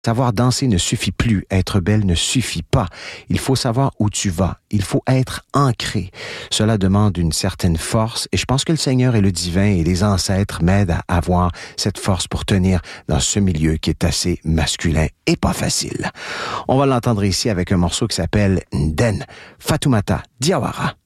Savoir danser ne suffit plus, être belle ne suffit pas. Il faut savoir où tu vas, il faut être ancré. Cela demande une certaine force et je pense que le Seigneur et le divin et les ancêtres m'aident à avoir cette force pour tenir dans ce milieu qui est assez masculin et pas facile. On va l'entendre ici avec un morceau qui s'appelle Nden, Fatoumata Diawara.